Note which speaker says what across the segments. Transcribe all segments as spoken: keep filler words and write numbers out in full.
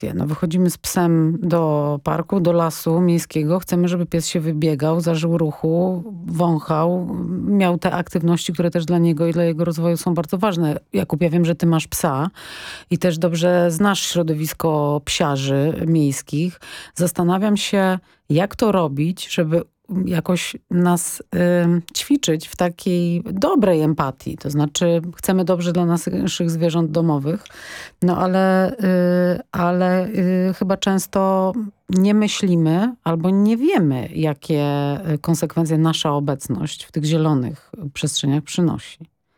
Speaker 1: atrakcje. No, wychodzimy z psem do parku, do lasu miejskiego. Chcemy, żeby pies się wybiegał, zażył ruchu, wąchał, miał te aktywności, które też dla niego i dla jego rozwoju są bardzo ważne. Jakub, ja wiem, że ty masz psa i też dobrze znasz środowisko psiarzy miejskich. Zastanawiam się, jak to robić, żeby jakoś nas y, ćwiczyć w takiej dobrej empatii. To znaczy chcemy dobrze dla naszych zwierząt domowych, no ale, y, ale y, chyba często nie myślimy albo nie wiemy, jakie konsekwencje nasza obecność w tych zielonych przestrzeniach przynosi.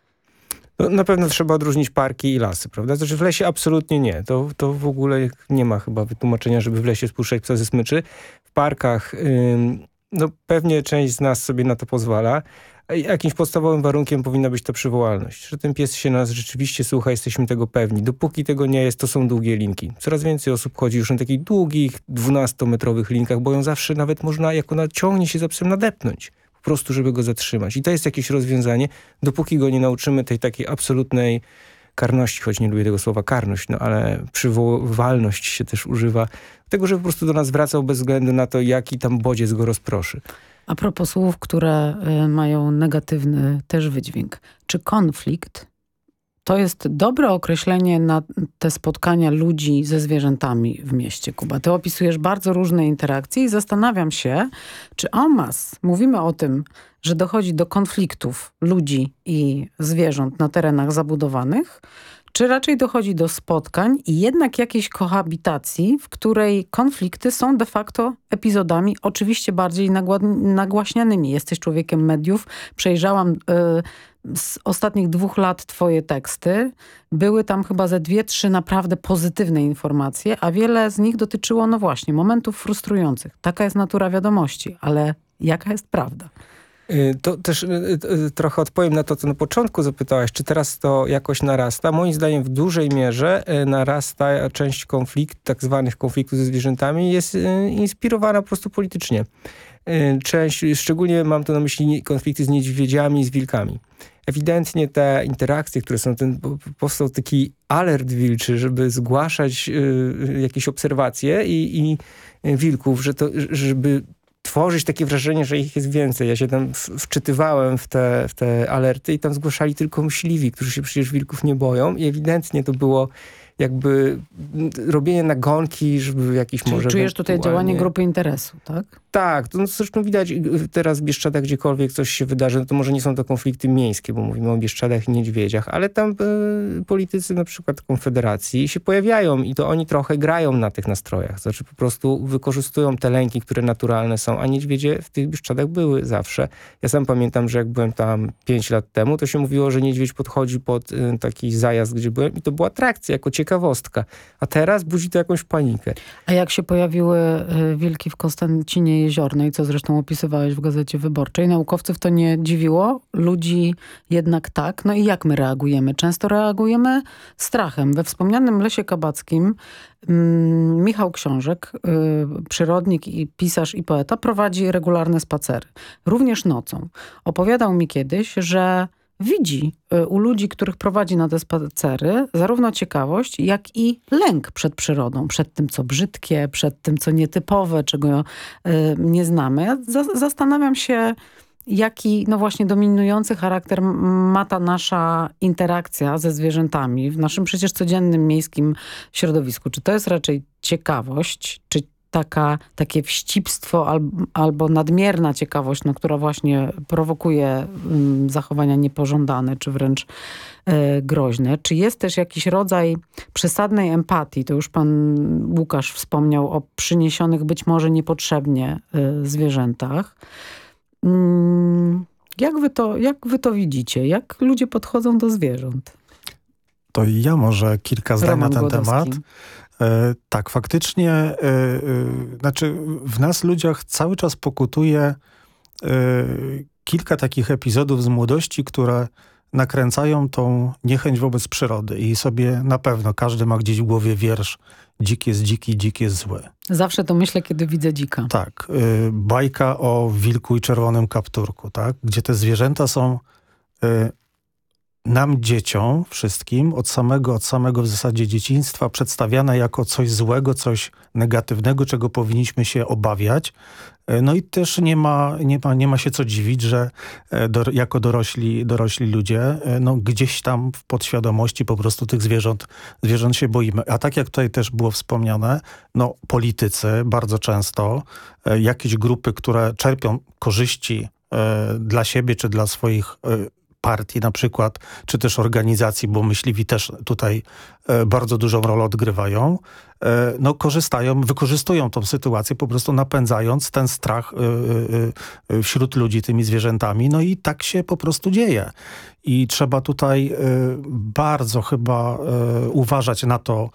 Speaker 2: No, na pewno trzeba odróżnić parki i lasy, prawda? Znaczy w lesie absolutnie nie. To, to w ogóle nie ma chyba wytłumaczenia, żeby w lesie spuszczać psa ze smyczy. W parkach... Ym, No pewnie część z nas sobie na to pozwala. Jakimś podstawowym warunkiem powinna być ta przywołalność, że ten pies się nas rzeczywiście słucha, jesteśmy tego pewni. Dopóki tego nie jest, to są długie linki. Coraz więcej osób chodzi już na takich długich, dwunastometrowych linkach, bo ją zawsze nawet można, jak ona ciągnie się za psem, nadepnąć. Po prostu, żeby go zatrzymać. I to jest jakieś rozwiązanie, dopóki go nie nauczymy tej takiej absolutnej karności, choć nie lubię tego słowa karność, no ale przywoływalność się też używa tego, żeby po prostu do nas wracał bez względu na to, jaki tam bodziec go rozproszy.
Speaker 1: A propos słów, które y, mają negatywny też wydźwięk. Czy konflikt to jest dobre określenie na te spotkania ludzi ze zwierzętami w mieście, Kuba? Ty opisujesz bardzo różne interakcje i zastanawiam się, czy en masse mówimy o tym, że dochodzi do konfliktów ludzi i zwierząt na terenach zabudowanych, czy raczej dochodzi do spotkań i jednak jakiejś kohabitacji, w której konflikty są de facto epizodami, oczywiście bardziej nagłaśnianymi. Jesteś człowiekiem mediów. Przejrzałam y, z ostatnich dwóch lat twoje teksty. Były tam chyba ze dwie, trzy naprawdę pozytywne informacje, a wiele z nich dotyczyło, no właśnie, momentów frustrujących. Taka jest natura wiadomości, ale jaka jest prawda?
Speaker 2: To też trochę odpowiem na to, co na początku zapytałaś, czy teraz to jakoś narasta. Moim zdaniem w dużej mierze narasta część konflikt, tak zwanych konfliktów ze zwierzętami jest inspirowana po prostu politycznie. Część, szczególnie mam tu na myśli konflikty z niedźwiedziami, z wilkami. Ewidentnie te interakcje, które są, ten, powstał taki alert wilczy, żeby zgłaszać jakieś obserwacje i, i wilków, że to, żeby tworzyć takie wrażenie, że ich jest więcej. Ja się tam wczytywałem w te, w te alerty i tam zgłaszali tylko myśliwi, którzy się przecież wilków nie boją i ewidentnie to było jakby robienie nagonki, żeby jakiś
Speaker 1: Czyli
Speaker 2: może...
Speaker 1: czujesz tutaj działanie grupy interesu, tak?
Speaker 2: Tak, to no, zresztą widać teraz w Bieszczadach gdziekolwiek coś się wydarzy, no to może nie są to konflikty miejskie, bo mówimy o Bieszczadach i niedźwiedziach, ale tam y, politycy na przykład Konfederacji się pojawiają i to oni trochę grają na tych nastrojach. Znaczy po prostu wykorzystują te lęki, które naturalne są, a niedźwiedzie w tych Bieszczadach były zawsze. Ja sam pamiętam, że jak byłem tam pięć lat temu, to się mówiło, że niedźwiedź podchodzi pod y, taki zajazd, gdzie byłem i to była atrakcja, jako ciekawostka. A teraz budzi to jakąś panikę.
Speaker 1: A jak się pojawiły y, wilki w Konstancinie Jeziornej, co zresztą opisywałeś w Gazecie Wyborczej, naukowców to nie dziwiło, ludzi jednak tak. No i jak my reagujemy? Często reagujemy strachem. We wspomnianym Lesie Kabackim mm, Michał Książek, y, przyrodnik i pisarz i poeta, prowadzi regularne spacery. Również nocą. Opowiadał mi kiedyś, że widzi u ludzi, których prowadzi na te spacery, zarówno ciekawość, jak i lęk przed przyrodą, przed tym, co brzydkie, przed tym, co nietypowe, czego y, nie znamy. Ja za- zastanawiam się, jaki no właśnie dominujący charakter ma ta nasza interakcja ze zwierzętami w naszym przecież codziennym miejskim środowisku. Czy to jest raczej ciekawość, czy taka, takie wścibstwo al, albo nadmierna ciekawość, no, która właśnie prowokuje um, zachowania niepożądane, czy wręcz e, groźne. Czy jest też jakiś rodzaj przesadnej empatii? To już pan Łukasz wspomniał o przyniesionych być może niepotrzebnie e, zwierzętach. Mm, jak wy to, jak wy to widzicie? Jak ludzie podchodzą do zwierząt?
Speaker 3: To ja może kilka zdań
Speaker 1: Roman
Speaker 3: na ten
Speaker 1: Głodowski.
Speaker 3: temat. E, tak, faktycznie, e, e, znaczy w nas ludziach cały czas pokutuje e, kilka takich epizodów z młodości, które nakręcają tą niechęć wobec przyrody i sobie na pewno każdy ma gdzieś w głowie wiersz dzik jest dziki, dzik jest zły.
Speaker 1: Zawsze to myślę, kiedy widzę dzika.
Speaker 3: Tak, e, bajka o wilku i czerwonym kapturku, tak, gdzie te zwierzęta są e, nam, dzieciom, wszystkim, od samego, od samego w zasadzie dzieciństwa przedstawiane jako coś złego, coś negatywnego, czego powinniśmy się obawiać. No i też nie ma, nie ma, nie ma się co dziwić, że do, jako dorośli, dorośli ludzie no gdzieś tam w podświadomości po prostu tych zwierząt, zwierząt się boimy. A tak jak tutaj też było wspomniane, no politycy bardzo często, jakieś grupy, które czerpią korzyści dla siebie czy dla swoich partii na przykład, czy też organizacji, bo myśliwi też tutaj bardzo dużą rolę odgrywają, no korzystają, wykorzystują tą sytuację, po prostu napędzając ten strach wśród ludzi tymi zwierzętami. No i tak się po prostu dzieje. I trzeba tutaj bardzo chyba uważać na to,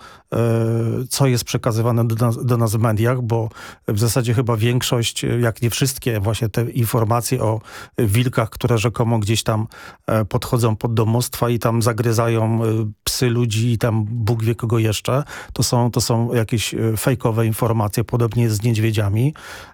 Speaker 3: co jest przekazywane do nas, do nas w mediach, bo w zasadzie chyba większość, jak nie wszystkie właśnie te informacje o wilkach, które rzekomo gdzieś tam podchodzą pod domostwa i tam zagryzają psy ludzi i tam Bóg wie kogo jeszcze, to są, to są jakieś fejkowe informacje, podobnie jest z niedźwiedziami.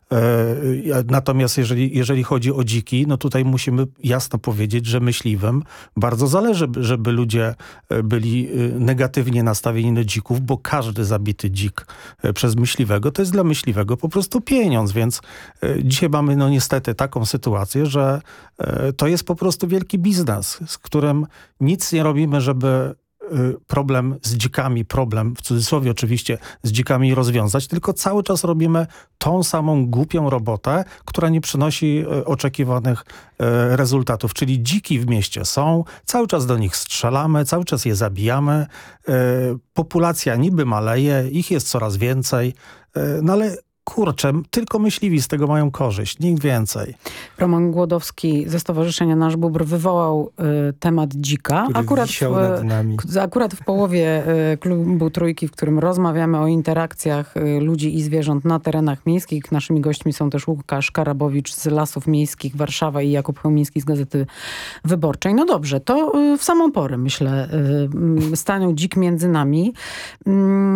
Speaker 3: Natomiast jeżeli, jeżeli chodzi o dziki, no tutaj musimy jasno powiedzieć, że myśliwym bardzo zależy, żeby ludzie byli negatywnie nastawieni do dzików, bo każdy zabity dzik przez myśliwego to jest dla myśliwego po prostu pieniądz, więc dzisiaj mamy no niestety taką sytuację, że to jest po prostu wielki biznes, z którym nic nie robimy, żeby problem z dzikami, problem w cudzysłowie oczywiście z dzikami rozwiązać, tylko cały czas robimy tą samą głupią robotę, która nie przynosi oczekiwanych rezultatów. Czyli dziki w mieście są, cały czas do nich strzelamy, cały czas je zabijamy, populacja niby maleje, ich jest coraz więcej, no ale kurczę, tylko myśliwi z tego mają korzyść, nikt więcej.
Speaker 1: Roman Głodowski ze Stowarzyszenia Nasz Bóbr wywołał y, temat dzika.
Speaker 2: Który
Speaker 1: Akurat
Speaker 2: wisiał
Speaker 1: w,
Speaker 2: nad nami.
Speaker 1: akurat w połowie y, klubu Trójki, w którym rozmawiamy o interakcjach y, ludzi i zwierząt na terenach miejskich. Naszymi gośćmi są też Łukasz Karabowicz z Lasów Miejskich Warszawa i Jakub Chełmiński z Gazety Wyborczej. No dobrze, to y, w samą porę, myślę, y, y, stanął dzik między nami. Y,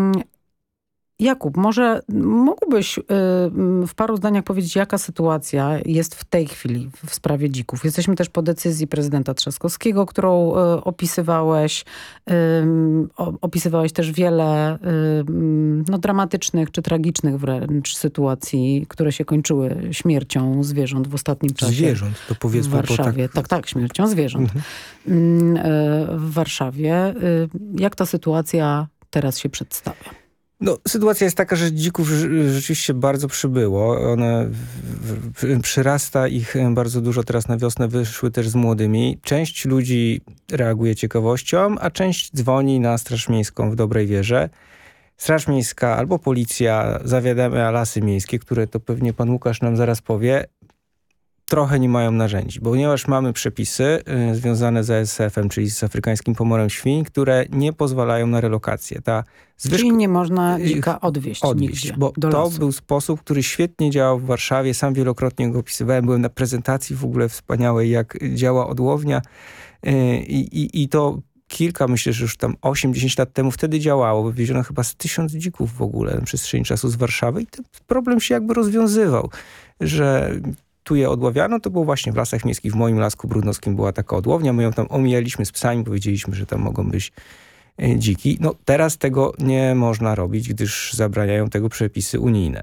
Speaker 1: Jakub, może mógłbyś y, w paru zdaniach powiedzieć, jaka sytuacja jest w tej chwili w sprawie dzików? Jesteśmy też po decyzji prezydenta Trzaskowskiego, którą y, opisywałeś. Y, o, opisywałeś też wiele y, no, dramatycznych czy tragicznych wręcz sytuacji, które się kończyły śmiercią zwierząt w ostatnim czasie.
Speaker 2: Zwierząt, to powiedzmy.
Speaker 1: W Warszawie.
Speaker 2: Tak...
Speaker 1: tak, tak, śmiercią zwierząt.
Speaker 2: Mhm.
Speaker 1: Y, w Warszawie. Y, jak ta sytuacja teraz się przedstawia?
Speaker 2: No, sytuacja jest taka, że dzików rzeczywiście bardzo przybyło. One w, w, przyrasta ich bardzo dużo. Teraz na wiosnę wyszły też z młodymi. Część ludzi reaguje ciekawością, a część dzwoni na Straż Miejską w dobrej wierze. Straż Miejska albo policja zawiadamia Lasy Miejskie, które to pewnie pan Łukasz nam zaraz powie, trochę nie mają narzędzi, ponieważ mamy przepisy y, związane z A S F-em, czyli z afrykańskim pomorem świń, które nie pozwalają na relokację. Ta zwyżka...
Speaker 1: Czyli nie można dzika odwieźć,
Speaker 2: odwieźć
Speaker 1: nigdzie
Speaker 2: bo
Speaker 1: do
Speaker 2: to
Speaker 1: lasu.
Speaker 2: był sposób, który świetnie działał w Warszawie. Sam wielokrotnie go opisywałem. Byłem na prezentacji w ogóle wspaniałej, jak działa odłownia y, i, i to kilka, myślę, że już tam osiem dziesięć lat temu wtedy działało. Wywieziono chyba z tysiąc dzików w ogóle na przestrzeni czasu z Warszawy i ten problem się jakby rozwiązywał, że tu je odławiano, to było właśnie w Lasach Miejskich, w moim Lasku Brudnowskim była taka odłownia, my ją tam omijaliśmy z psami, powiedzieliśmy, że tam mogą być y, dziki. No teraz tego nie można robić, gdyż zabraniają tego przepisy unijne.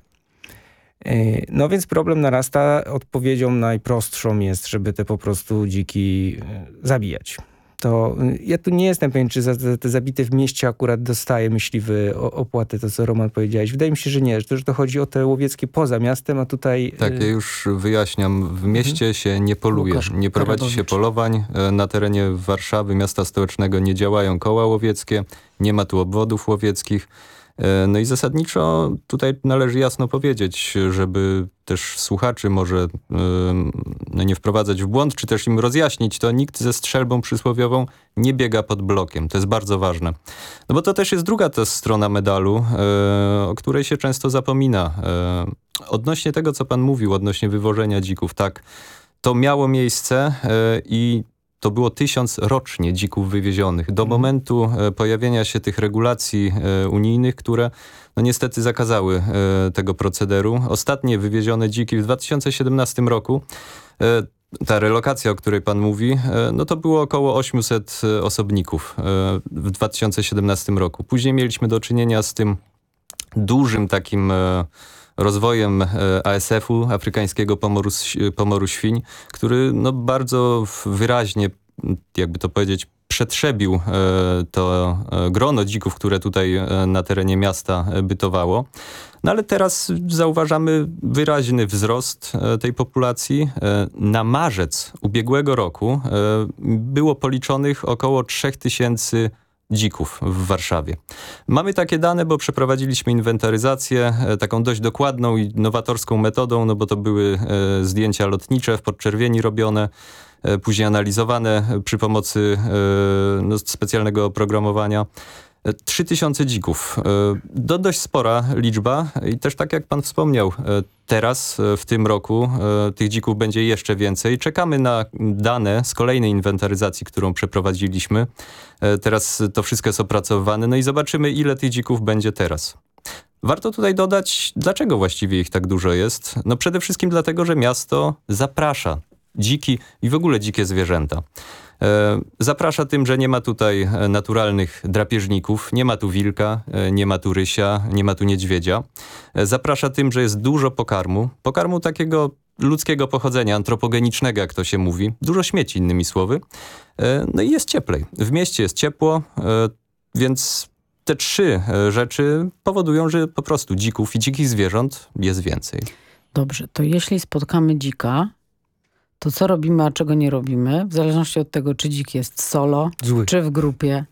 Speaker 2: Y, no więc problem narasta, odpowiedzią najprostszą jest, żeby te po prostu dziki y, zabijać. To ja tu nie jestem pewien, czy za, za te zabite w mieście akurat dostaje myśliwy opłatę, to co Roman powiedziałeś. Wydaje mi się, że nie, że to, że to chodzi o te łowieckie poza miastem, a tutaj...
Speaker 4: Tak, ja już wyjaśniam. W mieście się nie poluje,
Speaker 1: Łukasz
Speaker 4: nie prowadzi się
Speaker 1: Karabowicz.
Speaker 4: polowań. Na terenie Warszawy, miasta stołecznego nie działają koła łowieckie, nie ma tu obwodów łowieckich. No i zasadniczo tutaj należy jasno powiedzieć, żeby też słuchaczy może no nie wprowadzać w błąd, czy też im rozjaśnić, to nikt ze strzelbą przysłowiową nie biega pod blokiem. To jest bardzo ważne. No bo to też jest druga ta strona medalu, o której się często zapomina. Odnośnie tego, co pan mówił, odnośnie wywożenia dzików, tak, to miało miejsce i to było tysiąc rocznie dzików wywiezionych. Do momentu e, pojawienia się tych regulacji e, unijnych, które no niestety zakazały e, tego procederu. Ostatnie wywiezione dziki w dwa tysiące siedemnastym roku. E, Ta relokacja, o której pan mówi, no to było około osiemset osobników w dwa tysiące siedemnastym roku. Później mieliśmy do czynienia z tym dużym takim rozwojem A S F-u, afrykańskiego pomoru, pomoru świń, który no bardzo wyraźnie, jakby to powiedzieć, przetrzebił to grono dzików, które tutaj na terenie miasta bytowało. No ale teraz zauważamy wyraźny wzrost tej populacji. Na marzec ubiegłego roku było policzonych około trzy tysiące dzików w Warszawie. Mamy takie dane, bo przeprowadziliśmy inwentaryzację taką dość dokładną i nowatorską metodą, no bo to były zdjęcia lotnicze w podczerwieni robione, później analizowane przy pomocy no, specjalnego oprogramowania. trzy tysiące dzików. To dość spora liczba i też tak jak pan wspomniał, teraz w tym roku tych dzików będzie jeszcze więcej. Czekamy na dane z kolejnej inwentaryzacji, którą przeprowadziliśmy. Teraz to wszystko jest opracowywane, no i zobaczymy, ile tych dzików będzie teraz. Warto tutaj dodać, dlaczego właściwie ich tak dużo jest. No przede wszystkim dlatego, że miasto zaprasza dziki i w ogóle dzikie zwierzęta. Zaprasza tym, że nie ma tutaj naturalnych drapieżników, nie ma tu wilka, nie ma tu rysia, nie ma tu niedźwiedzia. Zaprasza tym, że jest dużo pokarmu, pokarmu takiego ludzkiego pochodzenia, antropogenicznego, jak to się mówi. Dużo śmieci, innymi słowy. No i jest cieplej. W mieście jest ciepło, więc te trzy rzeczy powodują, że po prostu dzików i dzikich zwierząt jest więcej.
Speaker 1: Dobrze, to jeśli spotkamy dzika, to co robimy, a czego nie robimy, w zależności od tego, czy dzik jest solo,
Speaker 2: Zły.
Speaker 1: czy w grupie.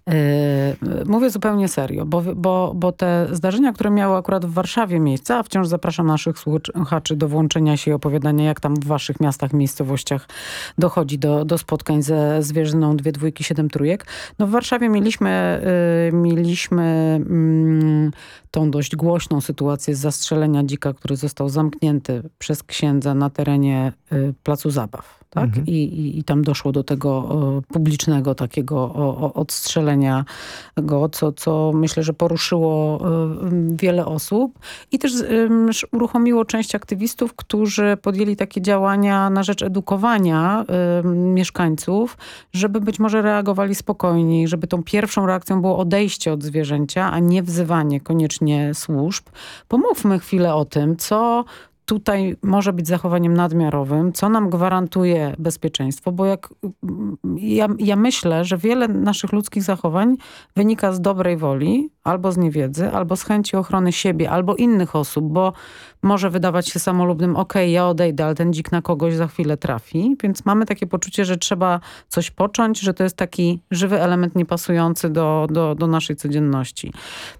Speaker 1: Yy, mówię zupełnie serio, bo, bo, bo te zdarzenia, które miały akurat w Warszawie miejsce, a wciąż zapraszam naszych słuchaczy do włączenia się i opowiadania, jak tam w waszych miastach, miejscowościach dochodzi do, do spotkań ze zwierzyną dwie dwójki, siedem trójek. No w Warszawie mieliśmy, yy, mieliśmy yy, tą dość głośną sytuację z zastrzelenia dzika, który został zamknięty przez księdza na terenie yy, placu zabaw. Tak? Mhm. I, i, I tam doszło do tego o, publicznego takiego o, o, odstrzelenia go, co, co myślę, że poruszyło y, wiele osób i też y, uruchomiło część aktywistów, którzy podjęli takie działania na rzecz edukowania y, mieszkańców, żeby być może reagowali spokojniej, żeby tą pierwszą reakcją było odejście od zwierzęcia, a nie wzywanie koniecznie służb. Pomówmy chwilę o tym, co tutaj może być zachowaniem nadmiarowym, co nam gwarantuje bezpieczeństwo, bo jak ja, ja myślę, że wiele naszych ludzkich zachowań wynika z dobrej woli, albo z niewiedzy, albo z chęci ochrony siebie, albo innych osób, bo może wydawać się samolubnym, okej, okay, ja odejdę, ale ten dzik na kogoś za chwilę trafi, więc mamy takie poczucie, że trzeba coś począć, że to jest taki żywy element niepasujący do, do, do naszej codzienności.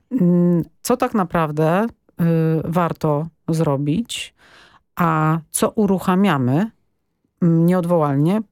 Speaker 1: Co tak naprawdę y, warto zrobić, a co uruchamiamy nieodwołalnie,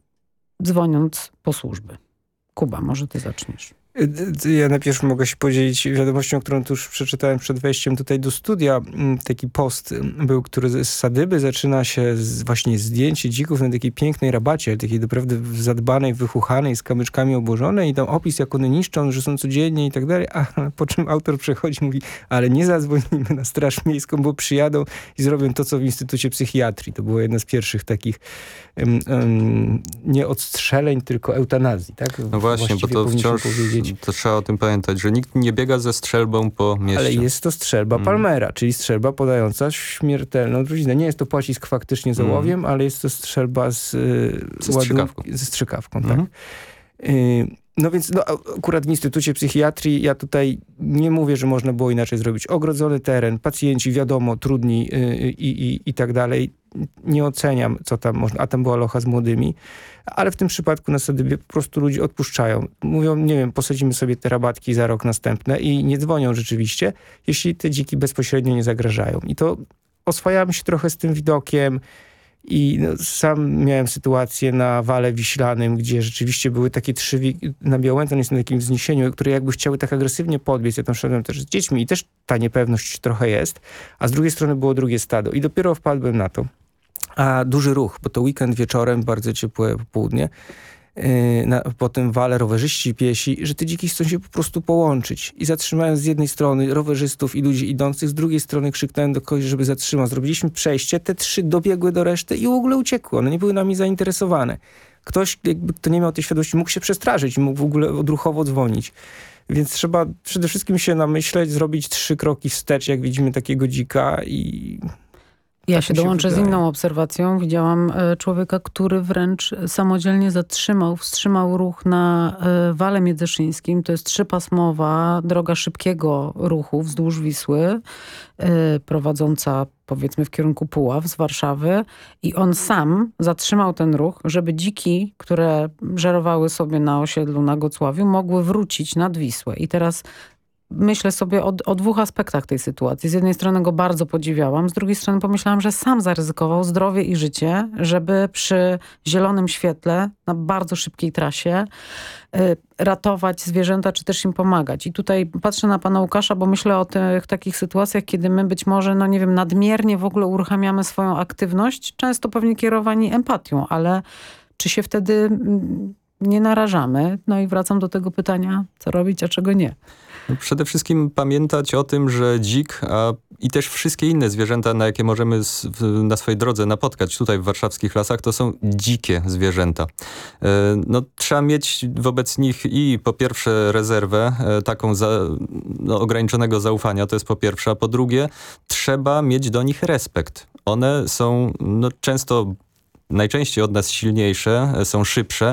Speaker 1: dzwoniąc po służby. Kuba, może ty zaczniesz.
Speaker 2: Ja najpierw mogę się podzielić wiadomością, którą tuż przeczytałem przed wejściem tutaj do studia. Taki post był, który z Sadyby zaczyna się z właśnie zdjęcie dzików na takiej pięknej rabacie, takiej naprawdę zadbanej, wychuchanej, z kamyczkami obłożonej i tam opis, jak one niszczą, że są codziennie i tak dalej, a po czym autor przechodzi i mówi, ale nie zadzwonimy na Straż Miejską, bo przyjadą i zrobią to, co w Instytucie Psychiatrii. To było jedno z pierwszych takich um, um, nie odstrzeleń, tylko eutanazji. Tak?
Speaker 4: No właśnie, bo to wciąż powiedzieć. To trzeba o tym pamiętać, że nikt nie biega ze strzelbą po mieście.
Speaker 2: Ale jest to strzelba mm. Palmera, czyli strzelba podająca śmiertelną truciznę. Nie jest to pocisk faktycznie z ołowiem, mm. ale jest to strzelba z,
Speaker 4: ze strzykawką.
Speaker 2: Ze strzykawką, tak. Mm. Y No więc no, akurat w Instytucie Psychiatrii ja tutaj nie mówię, że można było inaczej zrobić. Ogrodzony teren, pacjenci wiadomo, trudni yy, i, i, i tak dalej. Nie oceniam, co tam można, a tam była locha z młodymi. Ale w tym przypadku na Sadybie po prostu ludzie odpuszczają. Mówią, nie wiem, posadzimy sobie te rabatki za rok następne i nie dzwonią rzeczywiście, jeśli te dziki bezpośrednio nie zagrażają. I to oswajamy się trochę z tym widokiem. I no, sam miałem sytuację na Wale Wiślanym, gdzie rzeczywiście były takie trzy na Białęce, jest na takim wzniesieniu, które jakby chciały tak agresywnie podbiec. Ja tam szedłem też z dziećmi i też ta niepewność trochę jest. A z drugiej strony było drugie stado. I dopiero wpadłem na to. A duży ruch, bo to weekend wieczorem, bardzo ciepłe popołudnie. na, po tym wale rowerzyści, piesi, że te dziki chcą się po prostu połączyć. I zatrzymają z jednej strony rowerzystów i ludzi idących, z drugiej strony krzyknąłem do kogoś, żeby zatrzymał. Zrobiliśmy przejście, te trzy dobiegły do reszty i w ogóle uciekły. One nie były nami zainteresowane. Ktoś, jakby kto nie miał tej świadomości, mógł się przestraszyć, mógł w ogóle odruchowo dzwonić. Więc trzeba przede wszystkim się namyśleć, zrobić trzy kroki wstecz, jak widzimy takiego dzika i...
Speaker 1: Ja
Speaker 2: tak
Speaker 1: się
Speaker 2: mi się
Speaker 1: dołączę z
Speaker 2: wydaje.
Speaker 1: inną obserwacją. Widziałam e, człowieka, który wręcz samodzielnie zatrzymał, wstrzymał ruch na e, wale międzyszyńskim. To jest trzypasmowa droga szybkiego ruchu wzdłuż Wisły, e, prowadząca powiedzmy w kierunku Puław z Warszawy. I on sam zatrzymał ten ruch, żeby dziki, które żerowały sobie na osiedlu na Gocławiu, mogły wrócić nad Wisłę. I teraz myślę sobie o, o dwóch aspektach tej sytuacji. Z jednej strony go bardzo podziwiałam, z drugiej strony pomyślałam, że sam zaryzykował zdrowie i życie, żeby przy zielonym świetle na bardzo szybkiej trasie y, ratować zwierzęta, czy też im pomagać. I tutaj patrzę na pana Łukasza, bo myślę o tych takich sytuacjach, kiedy my być może, no nie wiem, nadmiernie w ogóle uruchamiamy swoją aktywność, często pewnie kierowani empatią, ale czy się wtedy mm, nie narażamy? No i wracam do tego pytania, co robić, a czego nie.
Speaker 4: Przede wszystkim pamiętać o tym, że dzik a i też wszystkie inne zwierzęta, na jakie możemy z, w, na swojej drodze napotkać tutaj w warszawskich lasach, to są dzikie zwierzęta. E, no, trzeba mieć wobec nich i po pierwsze rezerwę e, taką za, no, ograniczonego zaufania, to jest po pierwsze, a po drugie trzeba mieć do nich respekt. One są no, często, najczęściej od nas silniejsze, e, są szybsze.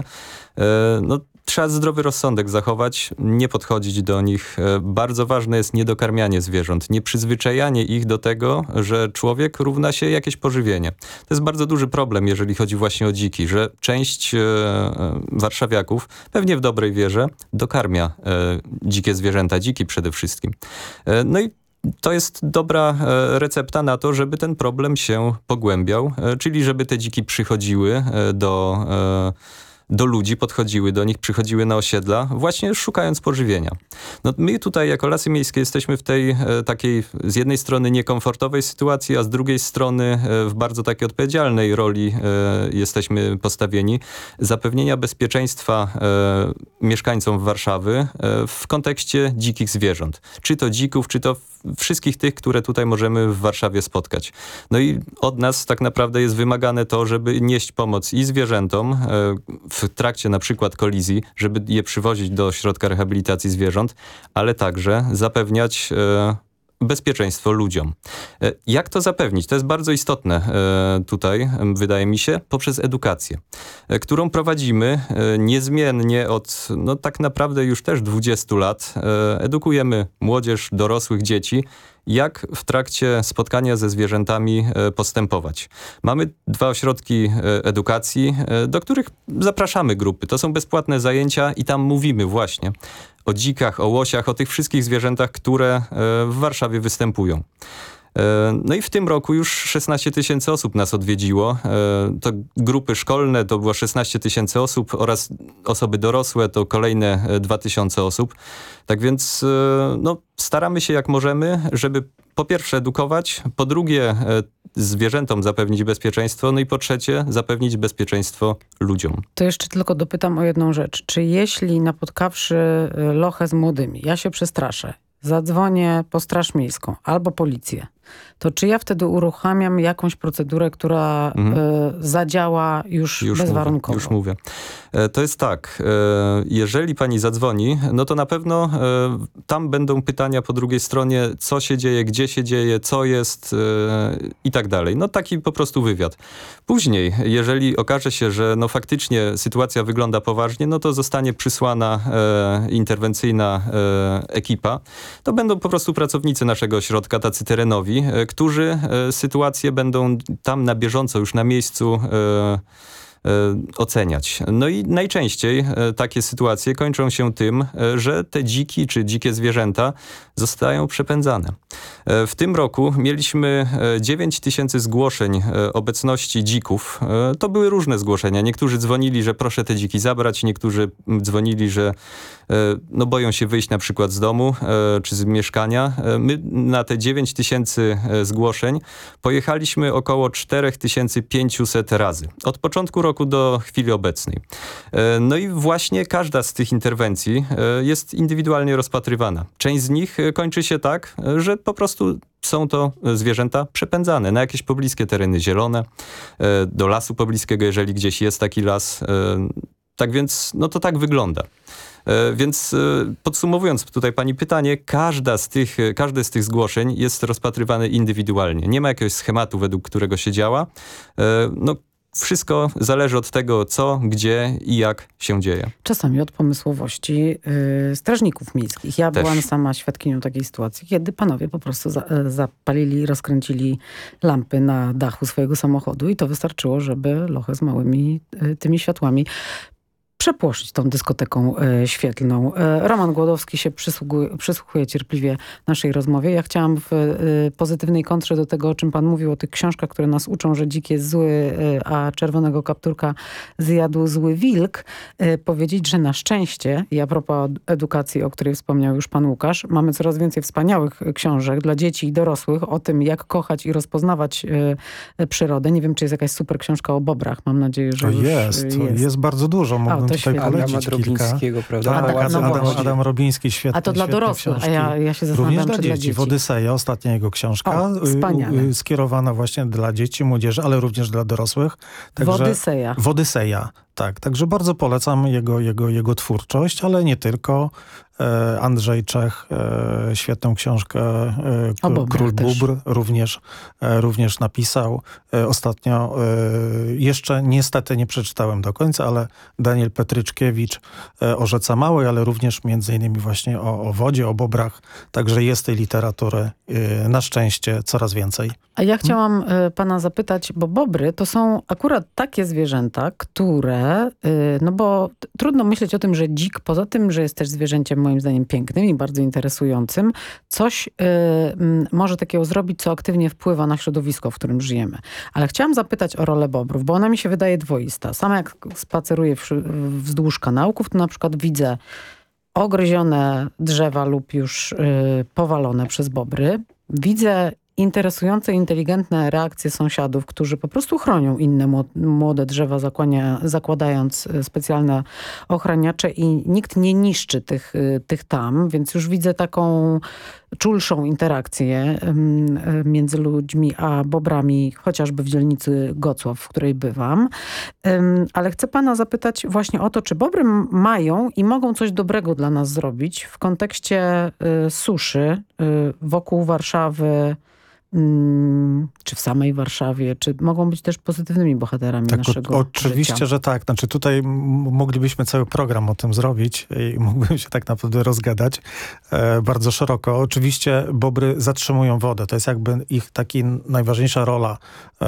Speaker 4: E, no, Trzeba zdrowy rozsądek zachować, nie podchodzić do nich. Bardzo ważne jest niedokarmianie zwierząt, nieprzyzwyczajanie ich do tego, że człowiek równa się jakieś pożywienie. To jest bardzo duży problem, jeżeli chodzi właśnie o dziki, że część e, warszawiaków, pewnie w dobrej wierze, dokarmia e, dzikie zwierzęta, dziki przede wszystkim. E, no i to jest dobra e, recepta na to, żeby ten problem się pogłębiał, e, czyli żeby te dziki przychodziły e, do... E, do ludzi, podchodziły do nich, przychodziły na osiedla, właśnie szukając pożywienia. No, my tutaj jako Lasy Miejskie jesteśmy w tej e, takiej z jednej strony niekomfortowej sytuacji, a z drugiej strony e, w bardzo takiej odpowiedzialnej roli e, jesteśmy postawieni zapewnienia bezpieczeństwa e, mieszkańcom Warszawy e, w kontekście dzikich zwierząt. Czy to dzików, czy to wszystkich tych, które tutaj możemy w Warszawie spotkać. No i od nas tak naprawdę jest wymagane to, żeby nieść pomoc i zwierzętom e, w trakcie na przykład kolizji, żeby je przywozić do ośrodka rehabilitacji zwierząt, ale także zapewniać e, bezpieczeństwo ludziom. E, jak to zapewnić? To jest bardzo istotne e, tutaj, e, wydaje mi się, poprzez edukację, e, którą prowadzimy e, niezmiennie od no tak naprawdę już też dwudziestu lat. E, edukujemy młodzież, dorosłych, dzieci, jak w trakcie spotkania ze zwierzętami postępować. Mamy dwa ośrodki edukacji, do których zapraszamy grupy. To są bezpłatne zajęcia i tam mówimy właśnie o dzikach, o łosiach, o tych wszystkich zwierzętach, które w Warszawie występują. No i w tym roku już szesnaście tysięcy osób nas odwiedziło. To grupy szkolne to było szesnaście tysięcy osób oraz osoby dorosłe to kolejne dwa tysiące osób. Tak więc no, staramy się jak możemy, żeby po pierwsze edukować, po drugie zwierzętom zapewnić bezpieczeństwo, no i po trzecie zapewnić bezpieczeństwo ludziom.
Speaker 1: To jeszcze tylko dopytam o jedną rzecz. Czy jeśli napotkawszy lochę z młodymi, ja się przestraszę, zadzwonię po Straż Miejską albo policję, to czy ja wtedy uruchamiam jakąś procedurę, która mhm. y, zadziała już, już bezwarunkowo?
Speaker 4: Mówię, już mówię. E, to jest tak, e, jeżeli pani zadzwoni, no to na pewno e, tam będą pytania po drugiej stronie, co się dzieje, gdzie się dzieje, co jest e, i tak dalej. No taki po prostu wywiad. Później, jeżeli okaże się, że no faktycznie sytuacja wygląda poważnie, no to zostanie przysłana e, interwencyjna e, ekipa. To będą po prostu pracownicy naszego ośrodka, tacy terenowi, którzy e, sytuację będą tam na bieżąco, już na miejscu e, e, oceniać. No i najczęściej e, takie sytuacje kończą się tym, e, że te dziki czy dzikie zwierzęta zostają przepędzane. W tym roku mieliśmy dziewięć tysięcy zgłoszeń obecności dzików. To były różne zgłoszenia. Niektórzy dzwonili, że proszę te dziki zabrać, niektórzy dzwonili, że no boją się wyjść na przykład z domu czy z mieszkania. My na te dziewięć tysięcy zgłoszeń pojechaliśmy około cztery tysiące pięćset razy. Od początku roku do chwili obecnej. No i właśnie każda z tych interwencji jest indywidualnie rozpatrywana. Część z nich kończy się tak, że po prostu są to zwierzęta przepędzane na jakieś pobliskie tereny zielone, do lasu pobliskiego, jeżeli gdzieś jest taki las. Tak więc, no to tak wygląda. Więc podsumowując tutaj pani pytanie, każda z tych, każde z tych zgłoszeń jest rozpatrywane indywidualnie. Nie ma jakiegoś schematu, według którego się działa. No, wszystko zależy od tego, co, gdzie i jak się dzieje.
Speaker 1: Czasami od pomysłowości yy, strażników miejskich. Ja
Speaker 4: Też.
Speaker 1: byłam sama świadkinią takiej sytuacji, kiedy panowie po prostu za, zapalili, rozkręcili lampy na dachu swojego samochodu i to wystarczyło, żeby lochę z małymi yy, tymi światłami przepłoszyć tą dyskoteką e, świetlną. E, Roman Głodowski się przysługuje, przysłuchuje cierpliwie naszej rozmowie. Ja chciałam w e, pozytywnej kontrze do tego, o czym pan mówił, o tych książkach, które nas uczą, że dzik jest zły, e, a czerwonego kapturka zjadł zły wilk, e, powiedzieć, że na szczęście, i a propos edukacji, o której wspomniał już pan Łukasz, mamy coraz więcej wspaniałych książek dla dzieci i dorosłych o tym, jak kochać i rozpoznawać e, przyrodę. Nie wiem, czy jest jakaś super książka o bobrach. Mam nadzieję, że
Speaker 3: To
Speaker 1: już
Speaker 3: jest,
Speaker 1: jest.
Speaker 3: to jest bardzo dużo. Mógłbym
Speaker 1: to
Speaker 3: tutaj
Speaker 1: świetnie.
Speaker 2: Adama
Speaker 3: polecić kilka.
Speaker 2: Drobińskiego, prawda?
Speaker 3: Tak,
Speaker 1: A, tak, no
Speaker 3: Adam,
Speaker 1: właśnie.
Speaker 3: Adam Robiński, świetny.
Speaker 1: A to dla
Speaker 3: świetne
Speaker 1: dorosłych,
Speaker 3: książki.
Speaker 1: a ja, ja się
Speaker 3: Również
Speaker 1: zastanawiam,
Speaker 3: dla
Speaker 1: czy
Speaker 3: dzieci.
Speaker 1: dla dzieci.
Speaker 3: Wodyseja, ostatnia jego książka,
Speaker 1: O, wspaniale.
Speaker 3: y, y, skierowana właśnie dla dzieci, młodzieży, ale również dla dorosłych. Także,
Speaker 1: Wodyseja.
Speaker 3: Wodyseja, tak. Także bardzo polecam jego, jego, jego twórczość, ale nie tylko. E, Andrzej Czech, e, świetną książkę e,
Speaker 1: O bobrach
Speaker 3: Król
Speaker 1: też.
Speaker 3: Bóbr również, e, również napisał. E, ostatnio e, jeszcze niestety nie przeczytałem do końca, ale Daniel Petryczkiewicz e, o Rzece Małej, ale również między innymi właśnie o, o wodzie, o bobrach. Także jest tej literatury e, na szczęście coraz więcej.
Speaker 1: A ja chciałam y, pana zapytać, bo bobry to są akurat takie zwierzęta, które, y, no bo t- trudno myśleć o tym, że dzik, poza tym, że jest też zwierzęciem moim zdaniem pięknym i bardzo interesującym, coś y, y, może takiego zrobić, co aktywnie wpływa na środowisko, w którym żyjemy. Ale chciałam zapytać o rolę bobrów, bo ona mi się wydaje dwoista. Sama jak spaceruję wszy- wzdłuż kanałków, to na przykład widzę ogryzione drzewa lub już y, powalone przez bobry. Widzę interesujące, inteligentne reakcje sąsiadów, którzy po prostu chronią inne młode drzewa, zakłania, zakładając specjalne ochraniacze i nikt nie niszczy tych, tych tam, więc już widzę taką czulszą interakcję między ludźmi a bobrami, chociażby w dzielnicy Gocław, w której bywam. Ale chcę pana zapytać właśnie o to, czy bobry mają i mogą coś dobrego dla nas zrobić w kontekście suszy wokół Warszawy, czy w samej Warszawie, czy mogą być też pozytywnymi bohaterami
Speaker 3: tak,
Speaker 1: naszego
Speaker 3: o, Oczywiście,
Speaker 1: życia.
Speaker 3: że tak. Znaczy tutaj m- moglibyśmy cały program o tym zrobić i mógłbym się tak naprawdę rozgadać e, bardzo szeroko. Oczywiście bobry zatrzymują wodę. To jest jakby ich taka najważniejsza rola e,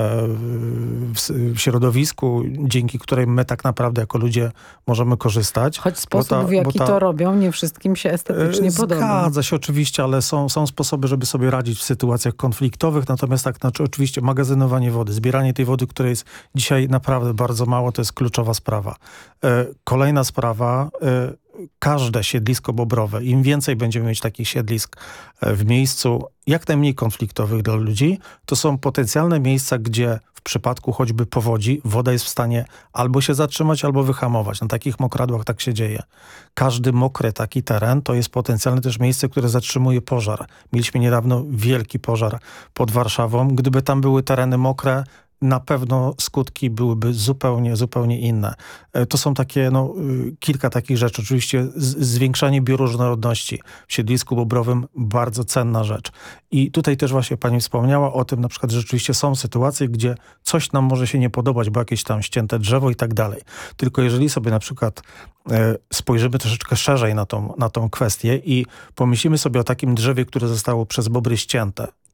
Speaker 3: w, w środowisku, dzięki której my tak naprawdę jako ludzie możemy korzystać.
Speaker 1: Choć sposób,
Speaker 3: ta,
Speaker 1: w jaki
Speaker 3: ta,
Speaker 1: to robią, nie wszystkim się estetycznie
Speaker 3: e,
Speaker 1: podoba.
Speaker 3: Zgadza się oczywiście, ale są, są sposoby, żeby sobie radzić w sytuacjach konfliktowych. Natomiast tak, znaczy oczywiście magazynowanie wody, zbieranie tej wody, której jest dzisiaj naprawdę bardzo mało, to jest kluczowa sprawa. E, kolejna sprawa, e, każde siedlisko bobrowe, im więcej będziemy mieć takich siedlisk w miejscu jak najmniej konfliktowych dla ludzi, to są potencjalne miejsca, gdzie w przypadku choćby powodzi woda jest w stanie albo się zatrzymać, albo wyhamować. Na takich mokradłach tak się dzieje. Każdy mokry taki teren to jest potencjalne też miejsce, które zatrzymuje pożar. Mieliśmy niedawno wielki pożar pod Warszawą. Gdyby tam były tereny mokre, na pewno skutki byłyby zupełnie, zupełnie inne. To są takie, no, kilka takich rzeczy. Oczywiście zwiększanie bioróżnorodności w siedlisku bobrowym bardzo cenna rzecz. I tutaj też właśnie pani wspomniała o tym, na przykład, że rzeczywiście są sytuacje, gdzie coś nam może się nie podobać, bo jakieś tam ścięte drzewo i tak dalej. Tylko jeżeli sobie na przykład e, spojrzymy troszeczkę szerzej na tą, na tą kwestię i pomyślimy sobie o takim drzewie, które zostało przez bobry ścięte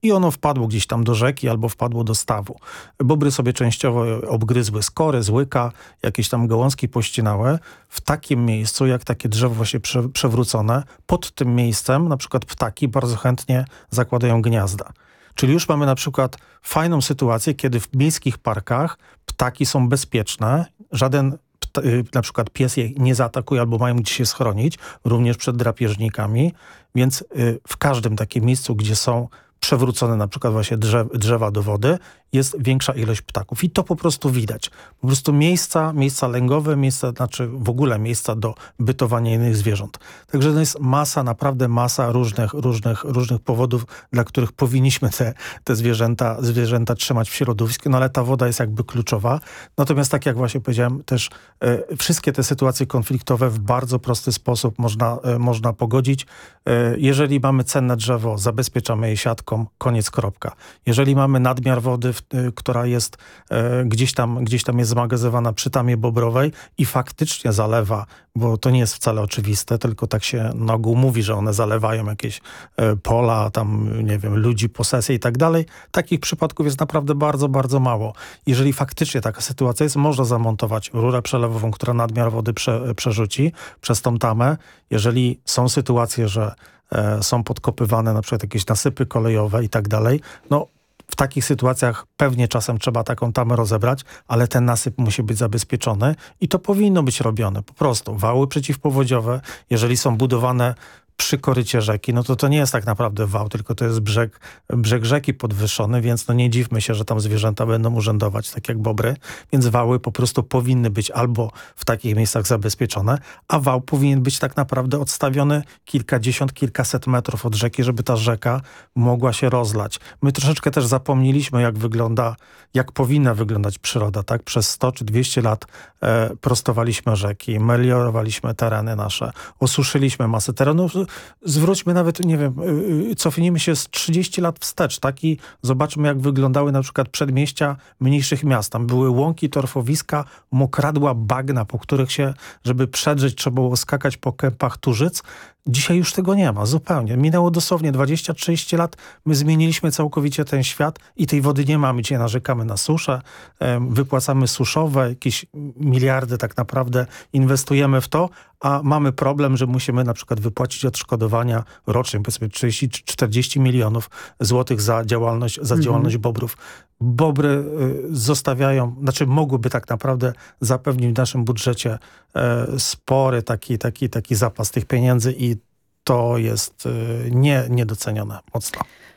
Speaker 3: i ono wpadło gdzieś tam do rzeki albo wpadło do stawu. Bobry sobie częściowo obgryzły skory, z łyka, jakieś tam gałązki pościnały. W takim miejscu, jak takie drzewo właśnie prze, przewrócone, pod tym miejscem na przykład ptaki bardzo chętnie zakładają gniazda. Czyli już mamy na przykład fajną sytuację, kiedy w miejskich parkach ptaki są bezpieczne, żaden na przykład pies je nie zaatakuje albo mają gdzie się schronić, również przed drapieżnikami, więc w każdym takim miejscu, gdzie są przewrócone na przykład właśnie drzew, drzewa do wody, jest większa ilość ptaków. I to po prostu widać. Po prostu miejsca, miejsca lęgowe, miejsca, znaczy w ogóle miejsca do bytowania innych zwierząt. Także to jest masa, naprawdę masa różnych, różnych, różnych powodów, dla których powinniśmy te, te zwierzęta, zwierzęta trzymać w środowisku, no ale ta woda jest jakby kluczowa. Natomiast tak jak właśnie powiedziałem, też e, wszystkie te sytuacje konfliktowe w bardzo prosty sposób można, e, można pogodzić. E, jeżeli mamy cenne drzewo, zabezpieczamy je siatką, koniec, kropka. Jeżeli mamy nadmiar wody, w, która jest e, gdzieś tam, gdzieś tam jest zmagazynowana przy tamie bobrowej i faktycznie zalewa, bo to nie jest wcale oczywiste, tylko tak się na ogół mówi, że one zalewają jakieś e, pola, tam nie wiem, ludzi, posesje i tak dalej. Takich przypadków jest naprawdę bardzo, bardzo mało. Jeżeli faktycznie taka sytuacja jest, można zamontować rurę przelewową, która nadmiar wody prze, przerzuci przez tą tamę. Jeżeli są sytuacje, że e, są podkopywane na przykład jakieś nasypy kolejowe i tak dalej, no w takich sytuacjach pewnie czasem trzeba taką tamę rozebrać, ale ten nasyp musi być zabezpieczony i to powinno być robione. Po prostu wały przeciwpowodziowe, jeżeli są budowane przy korycie rzeki, no to to nie jest tak naprawdę wał, tylko to jest brzeg, brzeg rzeki podwyższony, więc no nie dziwmy się, że tam zwierzęta będą urzędować, tak jak bobry, więc wały po prostu powinny być albo w takich miejscach zabezpieczone, a wał powinien być tak naprawdę odstawiony kilkadziesiąt, kilkaset metrów od rzeki, żeby ta rzeka mogła się rozlać. My troszeczkę też zapomnieliśmy, jak wygląda, jak powinna wyglądać przyroda, tak? Przez sto czy dwieście lat e, prostowaliśmy rzeki, meliorowaliśmy tereny nasze, osuszyliśmy masę terenów. Zwróćmy nawet, nie wiem, cofnijmy się z trzydzieści lat wstecz, tak? I zobaczmy, jak wyglądały na przykład przedmieścia mniejszych miast. Tam były łąki, torfowiska, mokradła, bagna, po których się, żeby przedrzeć, trzeba było skakać po kępach turzyc. Dzisiaj już tego nie ma, zupełnie. Minęło dosłownie dwadzieścia trzydzieści lat, my zmieniliśmy całkowicie ten świat i tej wody nie mamy. Dzisiaj narzekamy na suszę, wypłacamy suszowe, jakieś miliardy tak naprawdę inwestujemy w to, a mamy problem, że musimy na przykład wypłacić odszkodowania rocznie, powiedzmy trzydzieści czy czterdzieści milionów złotych za działalność, za
Speaker 1: Mhm.
Speaker 3: działalność bobrów. Bobry y, zostawiają, znaczy mogłyby tak naprawdę zapewnić w naszym budżecie y, spory taki, taki, taki zapas tych pieniędzy i to jest y, nie, niedocenione mocno.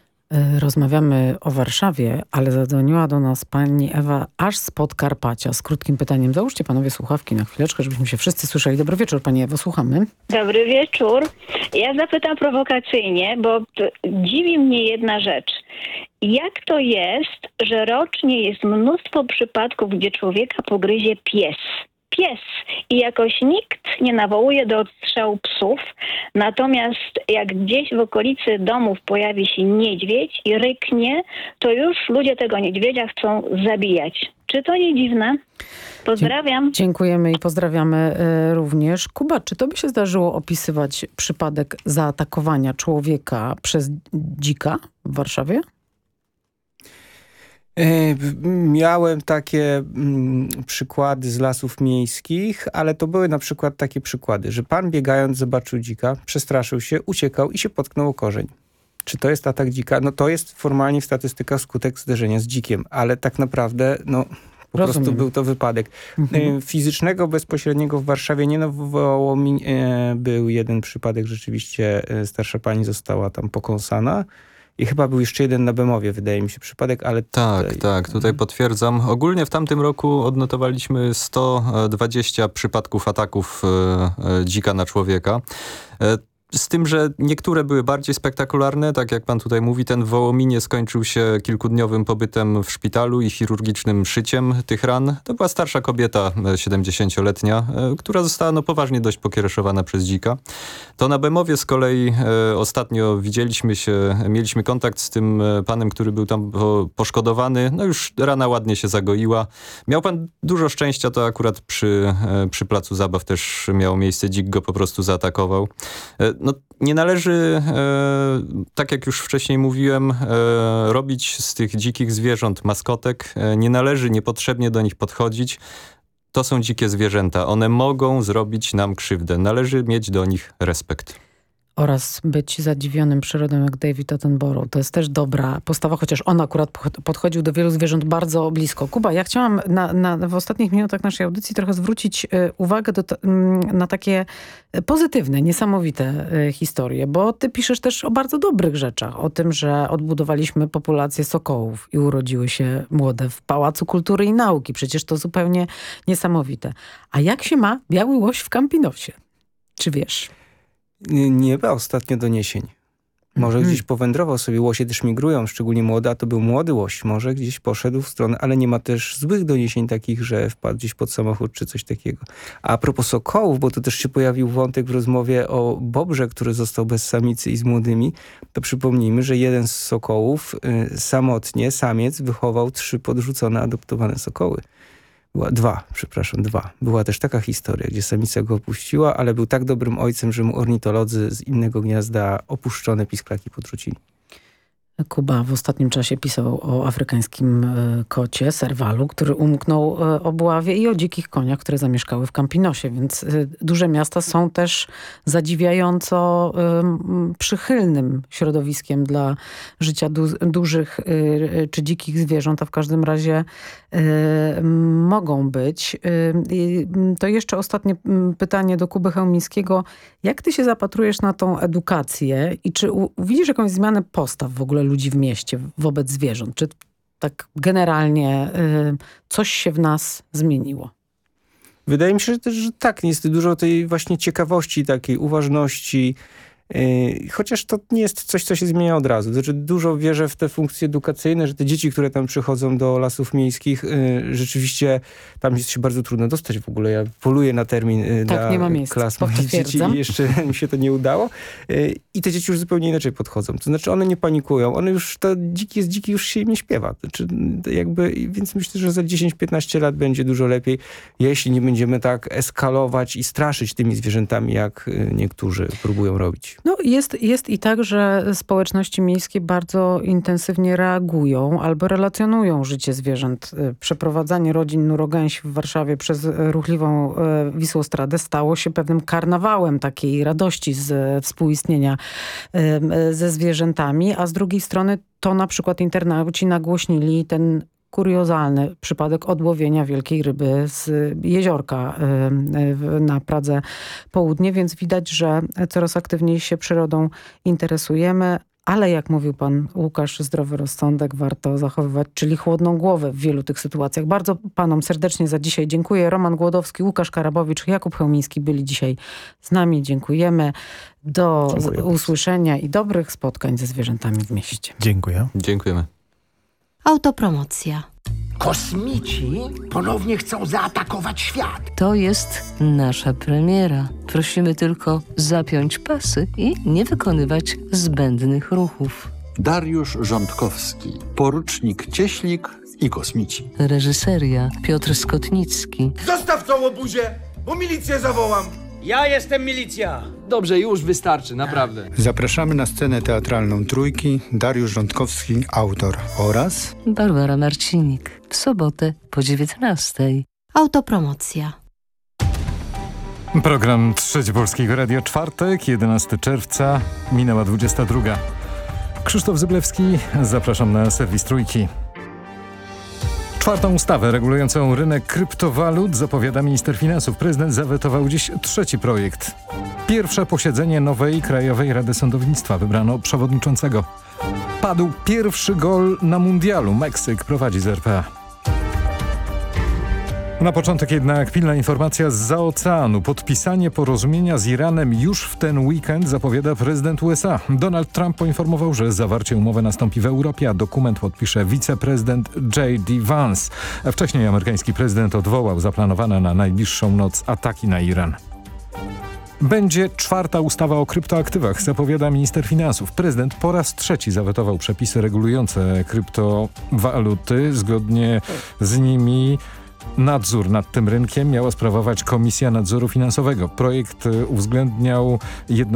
Speaker 1: Rozmawiamy o Warszawie, ale zadzwoniła do nas pani Ewa aż z Podkarpacia z krótkim pytaniem. Załóżcie panowie słuchawki na chwileczkę, żebyśmy się wszyscy słyszeli. Dobry wieczór, pani Ewo, słuchamy.
Speaker 5: Dobry wieczór. Ja zapytam prowokacyjnie, bo t- dziwi mnie jedna rzecz. Jak to jest, że rocznie jest mnóstwo przypadków, gdzie człowieka pogryzie pies? Pies. I jakoś nikt nie nawołuje do odstrzału psów. Natomiast jak gdzieś w okolicy domów pojawi się niedźwiedź i ryknie, to już ludzie tego niedźwiedzia chcą zabijać. Czy to nie dziwne? Pozdrawiam.
Speaker 1: Dziękujemy i pozdrawiamy y, również. Kuba, czy to by się zdarzyło opisywać przypadek zaatakowania człowieka przez dzika w Warszawie?
Speaker 2: Miałem takie mm, przykłady z lasów miejskich, ale to były na przykład takie przykłady, że pan biegając zobaczył dzika, przestraszył się, uciekał i się potknął o korzeń. Czy to jest atak dzika? No to jest formalnie w statystykach skutek zderzenia z dzikiem, ale tak naprawdę no po
Speaker 1: Rozumiem.
Speaker 2: prostu był to wypadek. Mhm. Fizycznego, bezpośredniego w Warszawie nie nawołało mi, e, był jeden przypadek, rzeczywiście e, starsza pani została tam pokąsana. I chyba był jeszcze jeden na Bemowie, wydaje mi się, przypadek, ale...
Speaker 4: Tak,
Speaker 2: tutaj...
Speaker 4: tak, tutaj potwierdzam. Ogólnie w tamtym roku odnotowaliśmy sto dwadzieścia przypadków ataków e, e, dzika na człowieka. E, Z tym, że niektóre były bardziej spektakularne, tak jak pan tutaj mówi, ten w Wołominie skończył się kilkudniowym pobytem w szpitalu i chirurgicznym szyciem tych ran. To była starsza kobieta, siedemdziesięcioletnia, która została no, poważnie dość pokiereszowana przez dzika. To na Bemowie z kolei e, ostatnio widzieliśmy się, mieliśmy kontakt z tym panem, który był tam po, poszkodowany. No już rana ładnie się zagoiła. Miał pan dużo szczęścia, to akurat przy, e, przy placu zabaw też miało miejsce, dzik go po prostu zaatakował. E, no, nie należy, e, tak jak już wcześniej mówiłem, e, robić z tych dzikich zwierząt maskotek. E, nie należy niepotrzebnie do nich podchodzić. To są dzikie zwierzęta. One mogą zrobić nam krzywdę. Należy mieć do nich respekt.
Speaker 1: Oraz być zadziwionym przyrodą jak David Attenborough. To jest też dobra postawa, chociaż on akurat podchodził do wielu zwierząt bardzo blisko. Kuba, ja chciałam na, na, w ostatnich minutach naszej audycji trochę zwrócić y, uwagę do, y, na takie pozytywne, niesamowite y, historie, bo ty piszesz też o bardzo dobrych rzeczach. O tym, że odbudowaliśmy populację sokołów i urodziły się młode w Pałacu Kultury i Nauki. Przecież to zupełnie niesamowite. A jak się ma biały łoś w Campinosie? Czy wiesz?
Speaker 2: Nie ma ostatnio doniesień. Może
Speaker 1: Mhm.
Speaker 2: gdzieś powędrował sobie, łosie też migrują, szczególnie młode, a to był młody łoś. Może gdzieś poszedł w stronę, ale nie ma też złych doniesień takich, że wpadł gdzieś pod samochód czy coś takiego. A propos sokołów, bo tu też się pojawił wątek w rozmowie o bobrze, który został bez samicy i z młodymi, to przypomnijmy, że jeden z sokołów y, samotnie, samiec, wychował trzy podrzucone, adoptowane sokoły. Była, dwa, przepraszam, dwa. Była też taka historia, gdzie samica go opuściła, ale był tak dobrym ojcem, że mu ornitolodzy z innego gniazda opuszczone pisklaki podrzucili.
Speaker 1: Kuba w ostatnim czasie pisał o afrykańskim e, kocie, serwalu, który umknął e, obławie i o dzikich koniach, które zamieszkały w Campinosie, więc e, duże miasta są też zadziwiająco e, m, przychylnym środowiskiem dla życia du dużych e, czy dzikich zwierząt, a w każdym razie e, mogą być. E, i to jeszcze ostatnie pytanie do Kuby Chełmińskiego. Jak ty się zapatrujesz na tą edukację i czy u, widzisz jakąś zmianę postaw w ogóle ludzi w mieście wobec zwierząt? Czy tak generalnie y, coś się w nas zmieniło?
Speaker 2: Wydaje mi się, że też że tak. Jest dużo tej właśnie ciekawości, takiej uważności. Yy, chociaż to nie jest coś, co się zmienia od razu. Znaczy dużo wierzę w te funkcje edukacyjne, że te dzieci, które tam przychodzą do lasów miejskich, yy, rzeczywiście tam jest się bardzo trudno dostać w ogóle. Ja poluję na termin yy,
Speaker 1: tak,
Speaker 2: dla
Speaker 1: nie ma miejsca.
Speaker 2: klas moich dzieci i jeszcze mi się to nie udało. Yy, I te dzieci już zupełnie inaczej podchodzą. To znaczy one nie panikują. One już, to dziki jest dziki, już się im nie śpiewa. Znaczy, jakby, więc myślę, że za dziesięć piętnaście lat będzie dużo lepiej, jeśli nie będziemy tak eskalować i straszyć tymi zwierzętami, jak niektórzy próbują robić.
Speaker 1: No jest, jest i tak, że społeczności miejskie bardzo intensywnie reagują albo relacjonują życie zwierząt. Przeprowadzanie rodzin nurogęsi w Warszawie przez ruchliwą Wisłostradę stało się pewnym karnawałem takiej radości z współistnienia ze zwierzętami, a z drugiej strony to na przykład internauci nagłośnili ten kuriozalny przypadek odłowienia wielkiej ryby z jeziorka na Pradze Południe, więc widać, że coraz aktywniej się przyrodą interesujemy, ale jak mówił pan Łukasz, zdrowy rozsądek warto zachowywać, czyli chłodną głowę w wielu tych sytuacjach. Bardzo panom serdecznie za dzisiaj dziękuję. Roman Głodowski, Łukasz Karabowicz, Jakub Chełmiński byli dzisiaj z nami. Dziękujemy. Do Dziękuję. usłyszenia i dobrych spotkań ze zwierzętami w mieście.
Speaker 3: Dziękuję.
Speaker 4: Dziękujemy.
Speaker 6: Autopromocja.
Speaker 7: Kosmici ponownie chcą zaatakować świat.
Speaker 8: To jest nasza premiera. Prosimy tylko zapiąć pasy i nie wykonywać zbędnych ruchów.
Speaker 9: Dariusz Rządkowski, porucznik Cieślik i Kosmici.
Speaker 8: Reżyseria Piotr Skotnicki.
Speaker 10: Zostaw tą łobuzię, bo milicję zawołam.
Speaker 11: Ja jestem milicja.
Speaker 12: Dobrze, już wystarczy, naprawdę.
Speaker 13: Zapraszamy na scenę teatralną Trójki, Dariusz Rządkowski, autor oraz
Speaker 8: Barbara Marcinik. W sobotę po dziewiętnastej.
Speaker 6: Autopromocja.
Speaker 14: Program Trzeci Polskiego Radia, czwartek, jedenastego czerwca, minęła dwudziesta druga. Krzysztof Zyblewski, zapraszam na serwis Trójki. Czwartą ustawę regulującą rynek kryptowalut zapowiada minister finansów. Prezydent zawetował dziś trzeci projekt. Pierwsze posiedzenie nowej Krajowej Rady Sądownictwa. Wybrano przewodniczącego. Padł pierwszy gol na mundialu. Meksyk prowadzi z R P A. Na początek jednak pilna informacja zza oceanu. Podpisanie porozumienia z Iranem już w ten weekend zapowiada prezydent U S A. Donald Trump poinformował, że zawarcie umowy nastąpi w Europie, a dokument podpisze wiceprezydent J D Vance. Wcześniej amerykański prezydent odwołał zaplanowane na najbliższą noc ataki na Iran. Będzie czwarta ustawa o kryptoaktywach, zapowiada minister finansów. Prezydent po raz trzeci zawetował przepisy regulujące kryptowaluty. Zgodnie z nimi nadzór nad tym rynkiem miała sprawować Komisja Nadzoru Finansowego. Projekt uwzględniał jedną z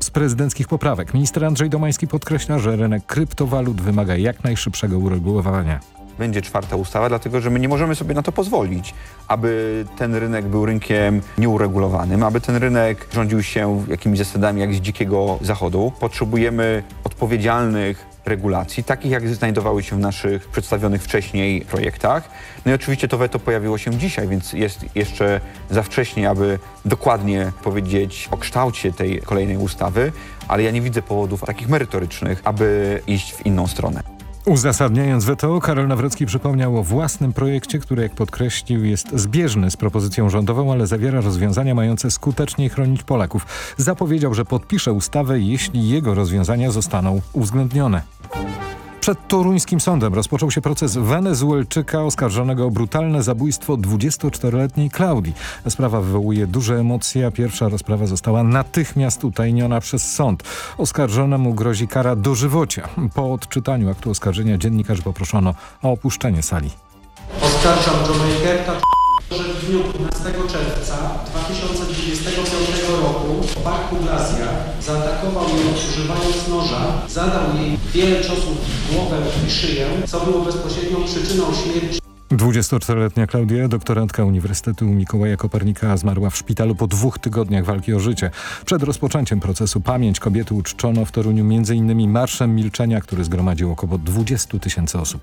Speaker 14: bez prezydenckich poprawek. Minister Andrzej Domański podkreśla, że rynek kryptowalut wymaga jak najszybszego uregulowania.
Speaker 15: Będzie czwarta ustawa, dlatego że my nie możemy sobie na to pozwolić, aby ten rynek był rynkiem nieuregulowanym, aby ten rynek rządził się jakimiś zasadami jak z dzikiego zachodu. Potrzebujemy odpowiedzialnych regulacji, takich jak znajdowały się w naszych przedstawionych wcześniej projektach. No i oczywiście to weto pojawiło się dzisiaj, więc jest jeszcze za wcześnie, aby dokładnie powiedzieć o kształcie tej kolejnej ustawy, ale ja nie widzę powodów takich merytorycznych, aby iść w inną stronę.
Speaker 14: Uzasadniając weto, Karol Nawrocki przypomniał o własnym projekcie, który, jak podkreślił, jest zbieżny z propozycją rządową, ale zawiera rozwiązania mające skuteczniej chronić Polaków. Zapowiedział, że podpisze ustawę, jeśli jego rozwiązania zostaną uwzględnione. Przed toruńskim sądem rozpoczął się proces Wenezuelczyka oskarżonego o brutalne zabójstwo dwudziestoczteroletniej Klaudii. Sprawa wywołuje duże emocje, a pierwsza rozprawa została natychmiast utajniona przez sąd. Oskarżonemu grozi kara dożywocia. Po odczytaniu aktu oskarżenia dziennikarzy poproszono o opuszczenie sali.
Speaker 16: Oskarżam Johna Egerta, że w dniu dwunastego czerwca dwa tysiące dwudziestego piątego roku w parku Glacia zaatakował ją używając noża, zadał jej wiele ciosów w głowę i szyję, co było bezpośrednią przyczyną śmierci.
Speaker 14: dwudziestoczteroletnia Klaudia, doktorantka Uniwersytetu Mikołaja Kopernika, zmarła w szpitalu po dwóch tygodniach walki o życie. Przed rozpoczęciem procesu pamięć kobiety uczczono w Toruniu między innymi Marszem Milczenia, który zgromadził około dwudziestu tysięcy osób.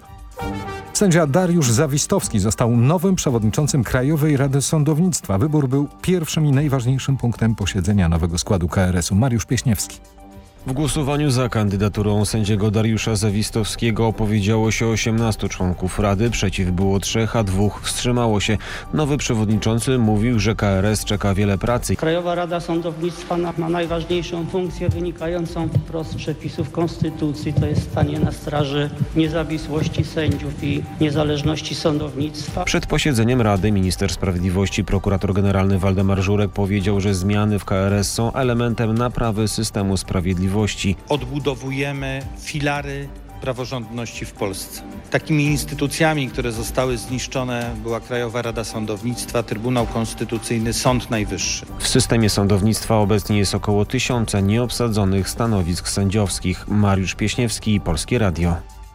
Speaker 14: Sędzia Dariusz Zawistowski został nowym przewodniczącym Krajowej Rady Sądownictwa. Wybór był pierwszym i najważniejszym punktem posiedzenia nowego składu K R S u. Mariusz Pieśniewski.
Speaker 17: W głosowaniu za kandydaturą sędziego Dariusza Zawistowskiego opowiedziało się osiemnastu członków Rady, przeciw było trzech, a dwóch wstrzymało się. Nowy przewodniczący mówił, że K R S czeka wiele pracy.
Speaker 18: Krajowa Rada Sądownictwa ma najważniejszą funkcję wynikającą wprost z przepisów Konstytucji, to jest stanie na straży niezawisłości sędziów i niezależności sądownictwa.
Speaker 17: Przed posiedzeniem Rady minister sprawiedliwości, prokurator generalny Waldemar Żurek powiedział, że zmiany w K R S są elementem naprawy systemu sprawiedliwości.
Speaker 19: Odbudowujemy filary praworządności w Polsce. Takimi instytucjami, które zostały zniszczone, była Krajowa Rada Sądownictwa, Trybunał Konstytucyjny, Sąd Najwyższy.
Speaker 17: W systemie sądownictwa obecnie jest około tysiąca nieobsadzonych stanowisk sędziowskich. Mariusz Pieśniewski, Polskie Radio.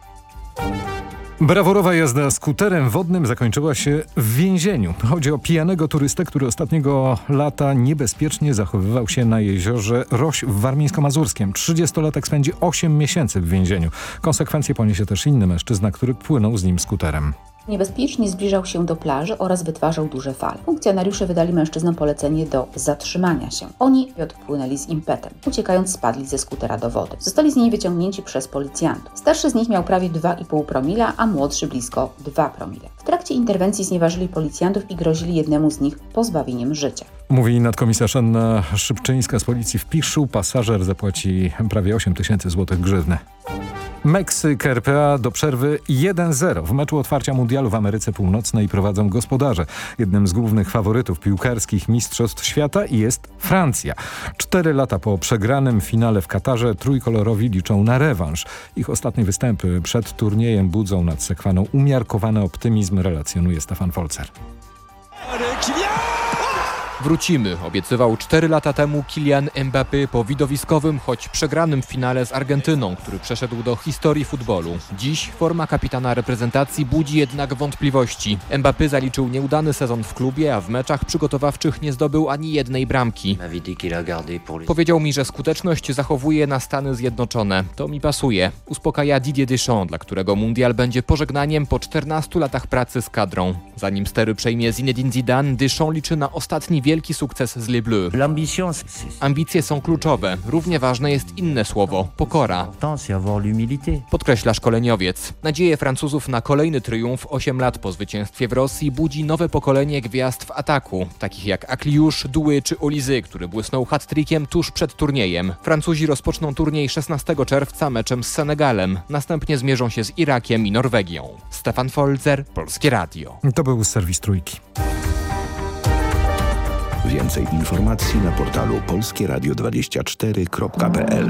Speaker 14: Brawurowa jazda skuterem wodnym zakończyła się w więzieniu. Chodzi o pijanego turystę, który ostatniego lata niebezpiecznie zachowywał się na jeziorze Roś w Warmińsko-Mazurskiem. trzydziestolatek spędzi osiem miesięcy w więzieniu. Konsekwencje poniesie też inny mężczyzna, który płynął z nim skuterem.
Speaker 20: Niebezpiecznie zbliżał się do plaży oraz wytwarzał duże fale. Funkcjonariusze wydali mężczyznom polecenie do zatrzymania się. Oni odpłynęli z impetem. Uciekając spadli ze skutera do wody. Zostali z niej wyciągnięci przez policjantów. Starszy z nich miał prawie dwa i pół promila, a młodszy blisko dwa promile. W trakcie interwencji znieważyli policjantów i grozili jednemu z nich pozbawieniem życia.
Speaker 14: Mówi nadkomisarz Anna Szybczyńska z policji w Piszu. Pasażer zapłaci prawie osiem tysięcy złotych grzywny. Meksyk R P A do przerwy jeden zero. W meczu otwarcia mundialu w Ameryce Północnej prowadzą gospodarze. Jednym z głównych faworytów piłkarskich mistrzostw świata jest Francja. Cztery lata po przegranym finale w Katarze trójkolorowi liczą na rewanż. Ich ostatnie występy przed turniejem budzą nad sekwaną umiarkowany optymizm, relacjonuje Stefan Folzer.
Speaker 21: Wrócimy, obiecywał cztery lata temu Kylian Mbappé po widowiskowym, choć przegranym finale z Argentyną, który przeszedł do historii futbolu. Dziś forma kapitana reprezentacji budzi jednak wątpliwości. Mbappé zaliczył nieudany sezon w klubie, a w meczach przygotowawczych nie zdobył ani jednej bramki. Powiedział mi, że skuteczność zachowuje na Stany Zjednoczone. To mi pasuje. Uspokaja Didier Deschamps, dla którego mundial będzie pożegnaniem po czternastu latach pracy z kadrą. Zanim stery przejmie Zinedine Zidane, Deschamps liczy na ostatni wielki Wielki sukces z Les Bleus. Ambicje są kluczowe. Równie ważne jest inne słowo – pokora. Podkreśla szkoleniowiec. Nadzieję Francuzów na kolejny triumf osiem lat po zwycięstwie w Rosji budzi nowe pokolenie gwiazd w ataku, takich jak Akliusz, Doué czy Olizy, który błysnął hat-trickiem tuż przed turniejem. Francuzi rozpoczną turniej szesnastego czerwca meczem z Senegalem. Następnie zmierzą się z Irakiem i Norwegią. Stefan Folzer, Polskie Radio.
Speaker 14: To był serwis Trójki.
Speaker 22: Więcej informacji na portalu polskie radio dwadzieścia cztery kropka p l.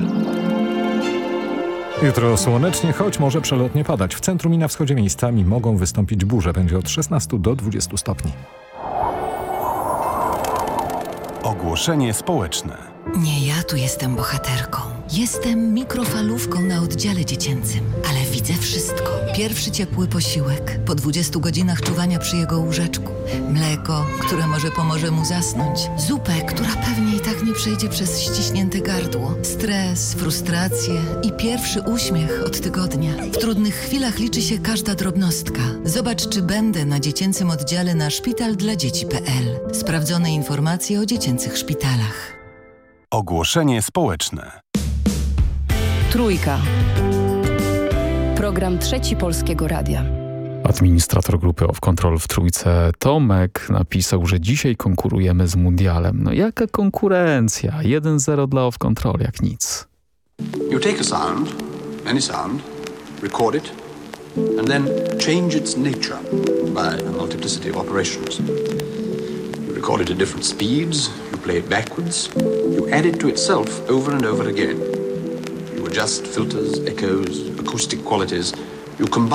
Speaker 14: Jutro słonecznie, choć może przelotnie padać. W centrum i na wschodzie miejscami mogą wystąpić burze. Będzie od szesnastu do dwudziestu stopni.
Speaker 23: Ogłoszenie społeczne.
Speaker 2: Nie ja tu jestem bohaterką. Jestem mikrofalówką na oddziale dziecięcym, ale widzę wszystko. Pierwszy ciepły posiłek, po dwudziestu godzinach czuwania przy jego łóżeczku. Mleko, które może pomoże mu zasnąć. Zupę, która pewnie i tak nie przejdzie przez ściśnięte gardło. Stres, frustracje i pierwszy uśmiech od tygodnia. W trudnych chwilach liczy się każda drobnostka. Zobacz, czy będę na dziecięcym oddziale na szpital dla dzieci kropka p l. Sprawdzone informacje o dziecięcych szpitalach.
Speaker 5: Ogłoszenie społeczne.
Speaker 23: Trójka. Program Trzeci Polskiego Radia.
Speaker 24: Administrator grupy Off Control w Trójce Tomek napisał, że dzisiaj konkurujemy z Mundialem. No jaka konkurencja? jeden zero dla Off Control, jak nic.
Speaker 25: You take a sound, any sound, record it, and then change its nature by a multiplicity of operations. You record it at different speeds, you play it backwards, you add it to itself over and over again. You adjust filters, echoes, acoustic qualities, you combine